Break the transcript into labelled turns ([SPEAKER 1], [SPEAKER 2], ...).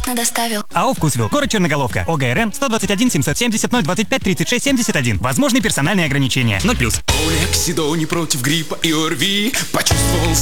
[SPEAKER 1] бесплатно доставил.
[SPEAKER 2] АО «Вкусвилл». Город Черноголовка. ОГРН 121 770 025 36 71. Возможны персональные ограничения. 0+.
[SPEAKER 3] Олексидони против гриппа и ОРВИ. Почувствовал